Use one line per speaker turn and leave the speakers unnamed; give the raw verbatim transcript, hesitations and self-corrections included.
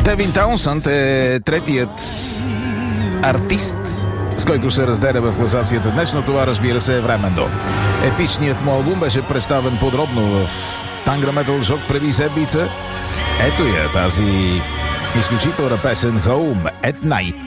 Девин Таунсънд е третият артист, с който се разделя в класацията днес, но това, разбира се, е временно. Епичният му албум беше представен подробно в Tangra Metal Shock преди седмица. Ето я тази изключителна песен Home at Night.